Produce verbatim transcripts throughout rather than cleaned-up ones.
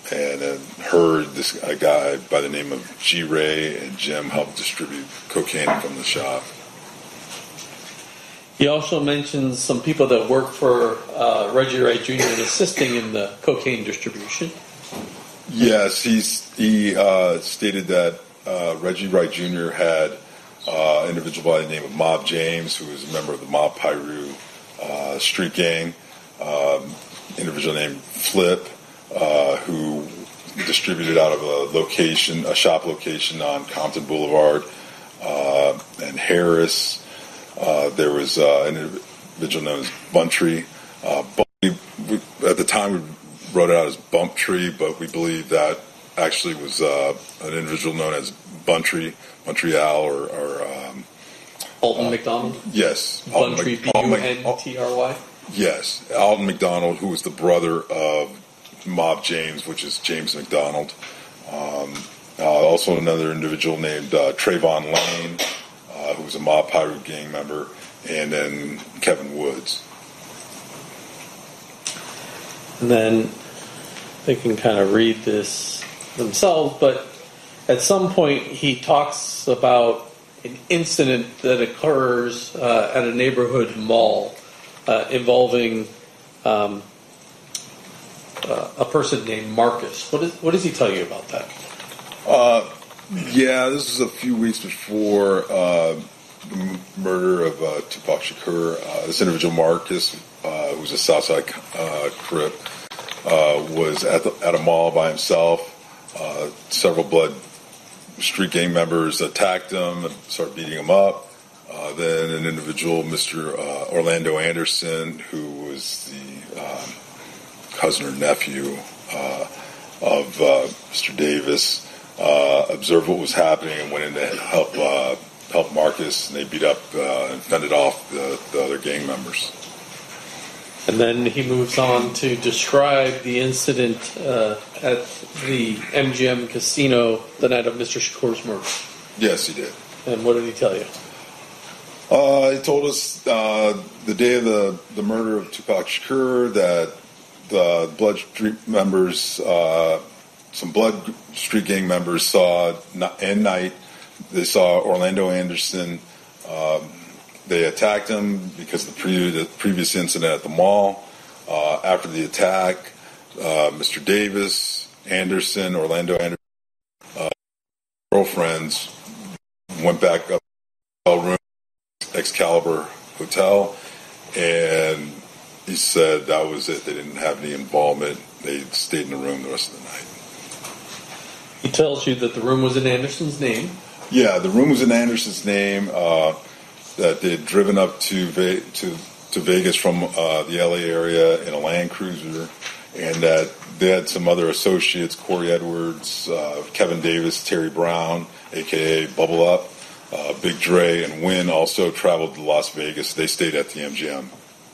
and then heard this a guy by the name of G. Ray and Jim helped distribute cocaine from the shop. He also mentions some people that work for uh, Reggie Wright Junior and assisting in the cocaine distribution. Yes, he's, he uh, stated that uh, Reggie Wright Junior had uh, an individual by the name of Mob James, who was a member of the Mob Piru uh, street gang, um, individual named Flip, uh, who distributed out of a location, a shop location on Compton Boulevard, uh, and Harris. Uh, there was uh, an individual known as Buntree. Uh, we, we, at the time, we wrote it out as Bumptree, but we believe that actually was uh, an individual known as Buntree, Montreal, or, or um, Alton uh, McDonald. Yes, Buntree, B U N T R Y. Yes, Alton McDonald, who was the brother of Mob James, which is James McDonald. Um, uh, also, another individual named uh, Trayvon Lane, uh, who was a Mob Piru gang member, and then Kevin Woods. And then they can kind of read this themselves, but at some point he talks about an incident that occurs uh, at a neighborhood mall uh, involving um, uh, a person named Marcus. What, is, what does he tell you about that? Uh, yeah, this is a few weeks before uh, the m- murder of uh, Tupac Shakur. Uh, this individual, Marcus, uh, who was a Southside uh, Crip, uh, was at, the, at a mall by himself. Uh, several blood street gang members attacked him and started beating him up. Uh, then an individual, Mister Uh, Orlando Anderson, who was the um, cousin or nephew uh, of uh, Mister Davis, uh, observed what was happening and went in to help uh, help Marcus, and they beat up uh, and fended off the, the other gang members. And then he moves on to describe the incident uh, at the M G M casino the night of Mister Shakur's murder. Yes, he did. And what did he tell you? Uh, he told us uh, the day of the, the murder of Tupac Shakur that the Blood Street members, uh, some Blood Street gang members saw at night, they saw Orlando Anderson. Um, they attacked him because of the, pre- the previous incident at the mall. Uh, after the attack, uh, Mister Davis, Anderson, Orlando Anderson, uh, girlfriends went back up to the hotel room, Excalibur Hotel, and he said that was it. They didn't have any involvement. They stayed in the room the rest of the night. He tells you that the room was in Anderson's name. Yeah, the room was in Anderson's name. Uh, that they had driven up to Ve- to to Vegas from uh, the L A area in a Land Cruiser, and that they had some other associates: Corey Edwards, uh, Kevin Davis, Terry Brown, aka Bubble Up, uh, Big Dre, and Wynn also traveled to Las Vegas. They stayed at the M G M.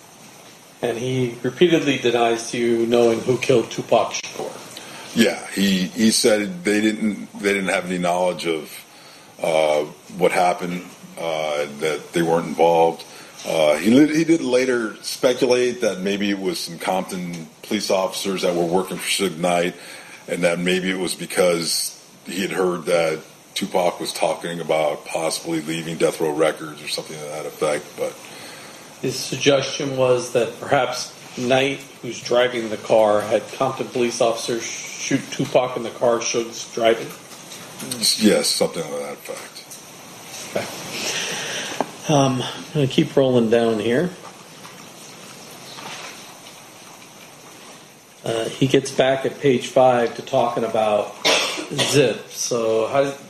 And he repeatedly denies to you knowing who killed Tupac Shakur. Yeah, he he said they didn't they didn't have any knowledge of uh, what happened. Uh, that they weren't involved. Uh, he he did later speculate that maybe it was some Compton police officers that were working for Suge Knight, and that maybe it was because he had heard that Tupac was talking about possibly leaving Death Row Records or something to that effect. But his suggestion was that perhaps Knight, who's driving the car, had Compton police officers shoot Tupac in the car Suge's driving. Yes, something to that effect. Okay. Um, I'm going to keep rolling down here. Uh, he gets back at page five to talking about Zip. So how